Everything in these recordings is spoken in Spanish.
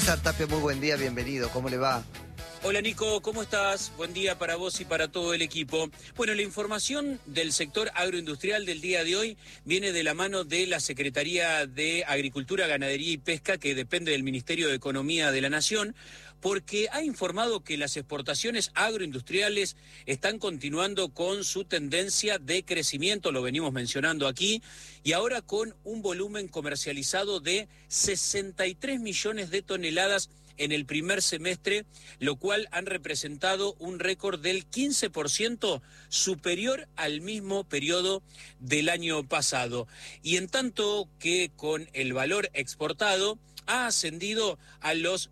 César Tapia, muy buen día, bienvenido, ¿cómo le va? Hola Nico, ¿cómo estás? Buen día para vos y para todo el equipo. Bueno, la información del sector agroindustrial del día de hoy viene de la mano de la Secretaría de Agricultura, Ganadería y Pesca, que depende del Ministerio de Economía de la Nación, porque ha informado que las exportaciones agroindustriales están continuando con su tendencia de crecimiento, lo venimos mencionando aquí, y ahora con un volumen comercializado de 63 millones de toneladas en el primer semestre, lo cual han representado un récord del 15% superior al mismo periodo del año pasado. Y en tanto que con el valor exportado ha ascendido a los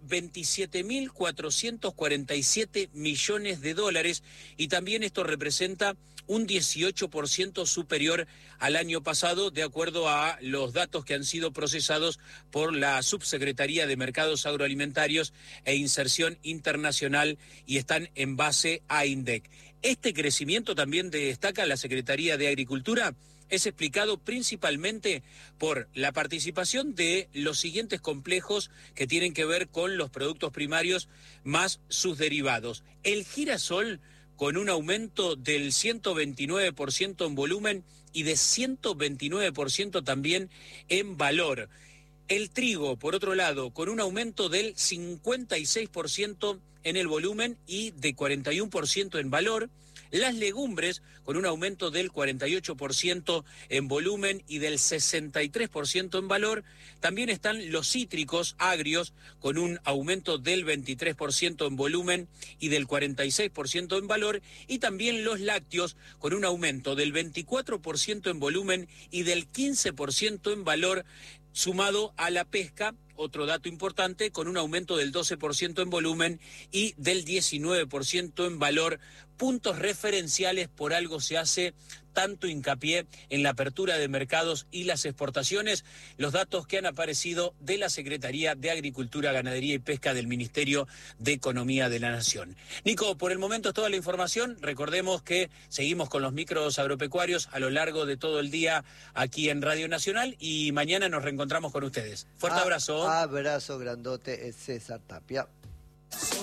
27.447 millones de dólares y también esto representa un 18% superior al año pasado, de acuerdo a los datos que han sido procesados por la Subsecretaría de Mercados Agroalimentarios e Inserción Internacional y están en base a INDEC. Este crecimiento también destaca la Secretaría de Agricultura. Es explicado principalmente por la participación de los siguientes complejos que tienen que ver con los productos primarios más sus derivados. El girasol, con un aumento del 129% en volumen y de 129% también en valor. El trigo, por otro lado, con un aumento del 56% en el volumen y de 41% en valor. Las legumbres, con un aumento del 48% en volumen y del 63% en valor. También están los cítricos agrios, con un aumento del 23% en volumen y del 46% en valor. Y también los lácteos, con un aumento del 24% en volumen y del 15% en valor, sumado a la pesca, otro dato importante, con un aumento del 12% en volumen y del 19% en valor. Puntos referenciales, por algo se hace tanto hincapié en la apertura de mercados y las exportaciones, los datos que han aparecido de la Secretaría de Agricultura, Ganadería y Pesca del Ministerio de Economía de la Nación. Nico, por el momento es toda la información. Recordemos que seguimos con los micros agropecuarios a lo largo de todo el día aquí en Radio Nacional y mañana nos reencontramos con ustedes. Fuerte abrazo. Abrazo grandote, es César Tapia.